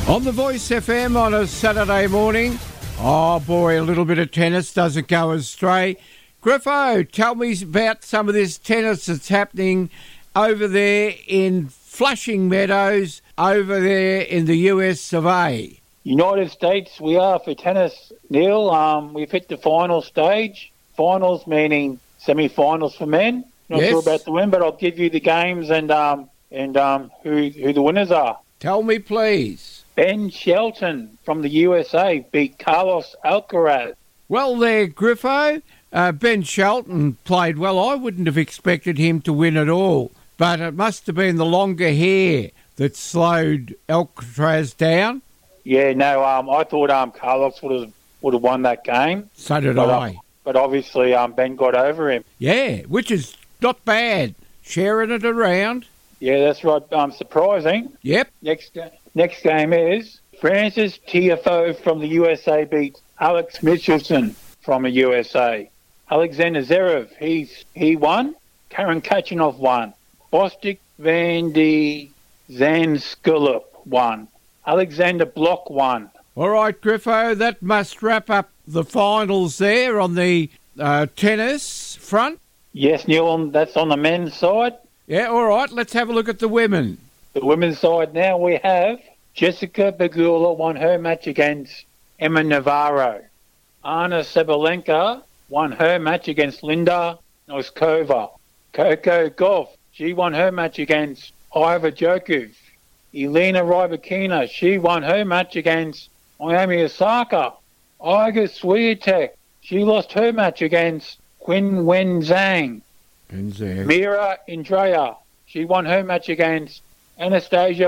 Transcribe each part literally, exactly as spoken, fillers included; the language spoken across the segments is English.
On the Voice F M on a Saturday morning. Oh boy, a little bit of tennis doesn't go astray. Griffo, tell me about some of this tennis that's happening over there in Flushing Meadows, over there in the U S of A. United States, we are for tennis, Neil. Um, we've hit the final stage. Finals meaning semi-finals for men. Not Yes. sure about the win, but I'll give you the games and um, and um, who who the winners are. Tell me, please. Ben Shelton from the U S A beat Carlos Alcaraz. Well there, Griffo. Uh, Ben Shelton played well. I wouldn't have expected him to win at all, but it must have been the longer hair that slowed Alcaraz down. Yeah, no, um, I thought um, Carlos would have would have won that game. So did But, I. uh, but obviously um, Ben got over him. Yeah, which is not bad. Sharing it around. Yeah, that's right. Um, surprising. Yep. Next ga- next game is Francis Tiafoe from the U S A beat Alex Michelson from the U S A. Alexander Zverev, he's he won. Karen Kachanov won. Bostic van de Zandschulp won. Alexander Block won. All right, Griffo, that must wrap up the finals there on the uh, tennis front. Yes, Neil, that's on the men's side. Yeah, all right, let's have a look at the women. The women's side now we have Jessica Pegula won her match against Emma Navarro. Anna Sabalenka won her match against Linda Noskova. Coco Gauff, she won her match against Iva Djokovic. Elena Rybakina, she won her match against Naomi Osaka. Iga Swiatek, she lost her match against Qin Wen Zhang. And there. Mira Andrea, she won her match against Anastasia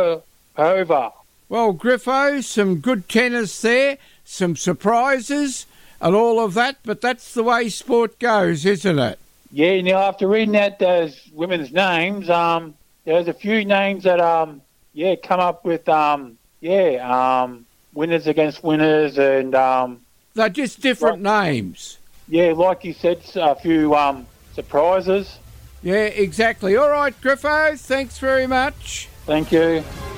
Popova. Well, Griffo, some good tennis there, some surprises and all of that, but that's the way sport goes, isn't it? Yeah, now after reading out those women's names, um, there's a few names that, um, yeah, come up with, um, yeah, um, winners against winners and, um, They're just different names. yeah, like you said, a few um, surprises. Yeah, exactly. All right, Griffo, thanks very much. Thank you.